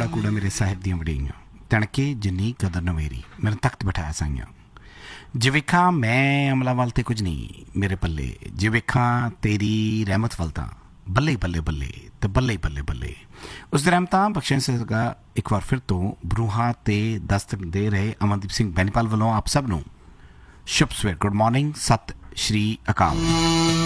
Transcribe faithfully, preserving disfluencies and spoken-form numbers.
कूड़ा कूड़ा मेरे साहिब दियां वड़ियां तणके जिन्नी कदर न मेरी मेरे तख्त बिठाया साइयां जे वेखा मैं अमला वाल ते कुछ नहीं मेरे पल्ले जे वेखा तेरी रहमत वाल तां बल्ले बल्ले बल्ले ते बल्ले बल्ले बल्ले उस दी रहमतां बख्शण सदका एक बार फिर तो बरूहां ते दस्तक दे रहे अमनदीप सिंह बैनीपाल वालों आप सब नूं शुभ सवेर गुड मॉर्निंग सत श्री अकाल।